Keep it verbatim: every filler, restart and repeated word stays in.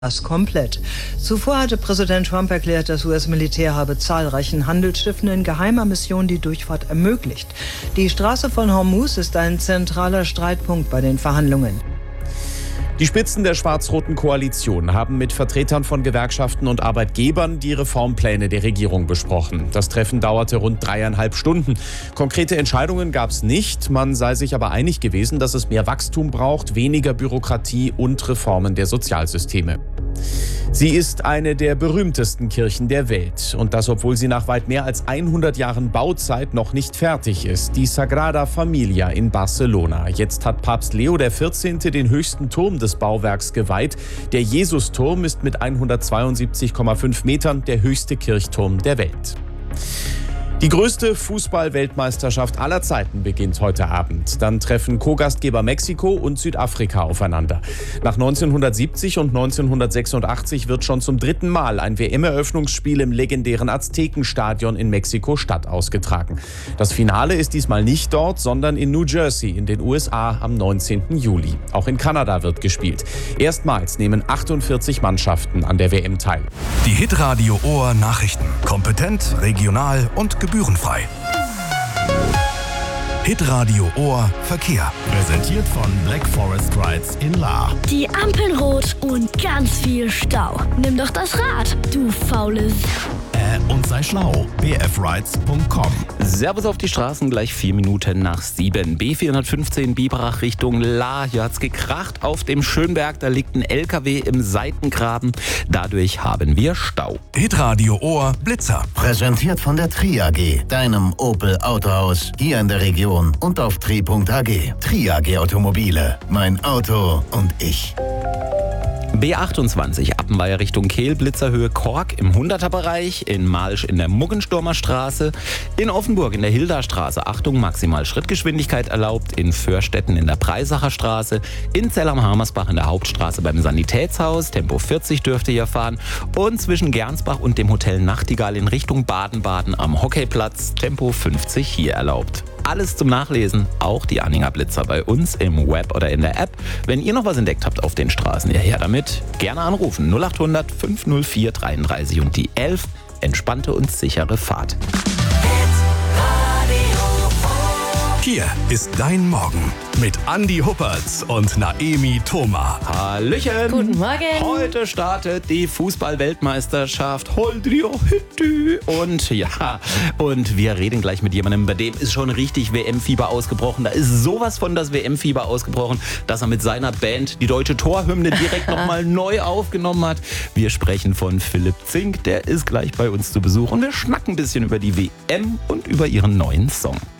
Das komplett. Zuvor hatte Präsident Trump erklärt, das U S-Militär habe zahlreichen Handelsschiffen in geheimer Mission die Durchfahrt ermöglicht. Die Straße von Hormuz ist ein zentraler Streitpunkt bei den Verhandlungen. Die Spitzen der schwarz-roten Koalition haben mit Vertretern von Gewerkschaften und Arbeitgebern die Reformpläne der Regierung besprochen. Das Treffen dauerte rund dreieinhalb Stunden. Konkrete Entscheidungen gab es nicht. Man sei sich aber einig gewesen, dass es mehr Wachstum braucht, weniger Bürokratie und Reformen der Sozialsysteme. Sie ist eine der berühmtesten Kirchen der Welt. Und das, obwohl sie nach weit mehr als hundert Jahren Bauzeit noch nicht fertig ist. Die Sagrada Familia in Barcelona. Jetzt hat Papst Leo der vierzehnte den höchsten Turm des Bauwerks geweiht. Der Jesusturm ist mit hundertzweiundsiebzig Komma fünf Metern der höchste Kirchturm der Welt. Die größte Fußball-Weltmeisterschaft aller Zeiten beginnt heute Abend. Dann treffen Co-Gastgeber Mexiko und Südafrika aufeinander. Nach neunzehnhundertsiebzig und neunzehnhundertsechsundachtzig wird schon zum dritten Mal ein W M-Eröffnungsspiel im legendären Aztekenstadion in Mexiko-Stadt ausgetragen. Das Finale ist diesmal nicht dort, sondern in New Jersey in den U S A am neunzehnten Juli. Auch in Kanada wird gespielt. Erstmals nehmen achtundvierzig Mannschaften an der W M teil. Die Hitradio Ohr Nachrichten. Kompetent, regional und gebührenfrei. Hitradio Ohr Verkehr. Präsentiert von Black Forest Rides in Lahr. Die Ampeln rot und ganz viel Stau. Nimm doch das Rad, du faules. Äh, und sei schlau. b f rides punkt com. Servus auf die Straßen, gleich vier Minuten nach sieben. B vierhundertfünfzehn Biberach Richtung Lahr. Hier hat's gekracht auf dem Schönberg. Da liegt ein L K W im Seitengraben. Dadurch haben wir Stau. Hitradio Ohr Blitzer. Präsentiert von der Tri A G, deinem Opel Autohaus, hier in der Region und auf tri punkt a g. Tri A G Automobile, mein Auto und ich. B achtundzwanzig Appenweier Richtung Kehl, Blitzerhöhe Kork im hunderter-Bereich, in Malsch in der Muggensturmer Straße, in Offenburg in der Hildastraße, Achtung, maximal Schrittgeschwindigkeit erlaubt, in Förstetten in der Preisacher Straße, in Zell am Harmersbach in der Hauptstraße beim Sanitätshaus, Tempo vierzig dürfte hier fahren und zwischen Gernsbach und dem Hotel Nachtigall in Richtung Baden-Baden am Hockeyplatz, Tempo fünfzig hier erlaubt. Alles zum Nachlesen, auch die Anhänger Blitzer bei uns im Web oder in der App. Wenn ihr noch was entdeckt habt auf den Straßen, ja her damit, gerne anrufen. null achthundert fünfhundertvier dreiunddreißig und die elf. Entspannte und sichere Fahrt. Hier ist dein Morgen mit Andi Huppertz und Naemi Thoma. Hallöchen. Guten Morgen. Heute startet die Fußball-Weltmeisterschaft. Holdrio Hüttü. Und ja, und wir reden gleich mit jemandem, bei dem ist schon richtig W M-Fieber ausgebrochen. Da ist sowas von das W M-Fieber ausgebrochen, dass er mit seiner Band die deutsche Torhymne direkt nochmal neu aufgenommen hat. Wir sprechen von Philipp Zink, der ist gleich bei uns zu Besuch und wir schnacken ein bisschen über die W M und über ihren neuen Song.